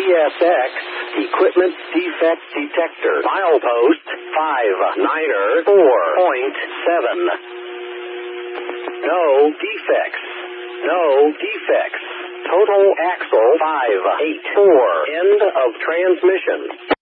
CSX Equipment Defect Detector. Milepost 59er 4.7. No defects. No defects. Total axle 584. End of transmission.